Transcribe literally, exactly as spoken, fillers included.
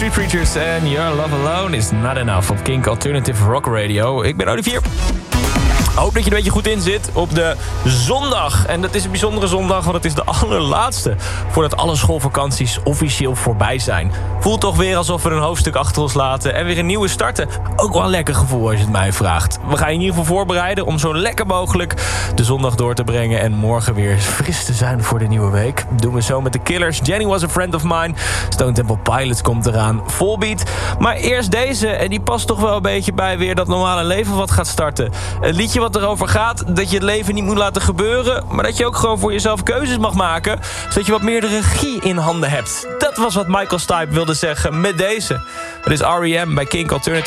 Street Preachers en Your Love Alone is Not Enough op Kink Alternative Rock Radio. Ik ben Olivier. Hoop dat je er een beetje goed in zit op de zondag. En dat is een bijzondere zondag, want het is de allerlaatste voordat alle schoolvakanties officieel voorbij zijn. Voelt toch weer alsof we een hoofdstuk achter ons laten en weer een nieuwe starten. Ook wel een lekker gevoel als je het mij vraagt. We gaan je in ieder geval voorbereiden om zo lekker mogelijk de zondag door te brengen en morgen weer fris te zijn voor de nieuwe week. Doen we zo met de Killers. Jenny Was a Friend of Mine. Stone Temple Pilots komt eraan. Volbeat. Maar eerst deze, en die past toch wel een beetje bij weer dat normale leven wat gaat starten. Een liedje wat erover gaat dat je het leven niet moet laten gebeuren, maar dat je ook gewoon voor jezelf keuzes mag maken, zodat je wat meer de regie in handen hebt. Dat was wat Michael Stipe wilde zeggen met deze. Het is R E M bij Kink Alternative.